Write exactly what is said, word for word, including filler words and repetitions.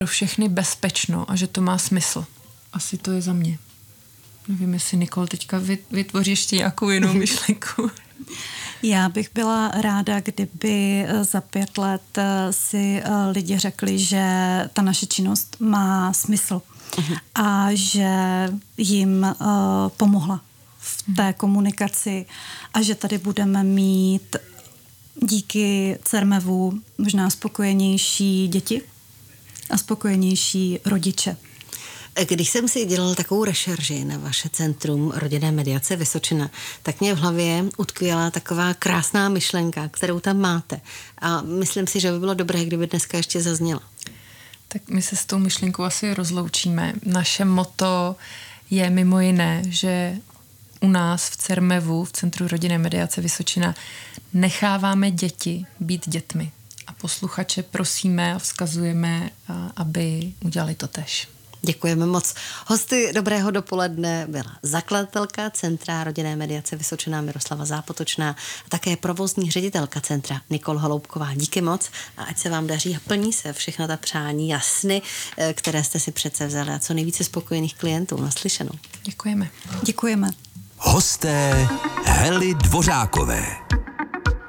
pro všechny bezpečno a že to má smysl. Asi to je za mě. Nevím, jestli Nikol teďka vytvoří ještě nějakou jinou myšlenku. Já bych byla ráda, kdyby za pět let si lidi řekli, že ta naše činnost má smysl uh-huh. a že jim uh, pomohla v té komunikaci a že tady budeme mít díky CERMEVu možná spokojenější děti a spokojenější rodiče. Když jsem si dělala takovou rešerži na vaše centrum rodinné mediace Vysočina, tak mě v hlavě utkvěla taková krásná myšlenka, kterou tam máte. A myslím si, že by bylo dobré, kdyby dneska ještě zazněla. Tak my se s tou myšlenkou asi rozloučíme. Naše motto je mimo jiné, že u nás v CERMEVu, v Centru rodinné mediace Vysočina, necháváme děti být dětmi. A posluchače prosíme a vzkazujeme, aby udělali to též. Děkujeme moc. Hosty Dobrého dopoledne byla zakladatelka Centra rodinné mediace Vysočina Miroslava Zápotočná a také provozní ředitelka centra Nikol Holoubková. Díky moc a ať se vám daří a plní se všechna ta přání a sny, které jste si přece vzali a co nejvíce spokojených klientů. Naslyšenou. Děkujeme. Děkujeme. Hosté Hely Dvořákové.